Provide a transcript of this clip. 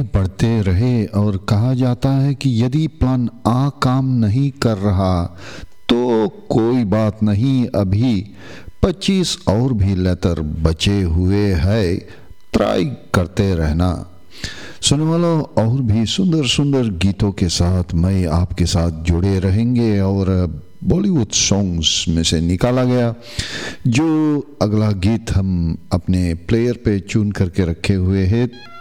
बढ़ते रहे और कहा जाता है कि यदि प्लान आ काम नहीं कर रहा तो कोई बात नहीं, अभी 25 और भी लेटर बचे हुए हैं, ट्राई करते रहना। सुनने वालों, और भी सुंदर सुंदर गीतों के साथ मैं आपके साथ जुड़े रहेंगे और बॉलीवुड सॉन्ग्स में से निकाला गया जो अगला गीत हम अपने प्लेयर पे चुन करके रखे हुए हैं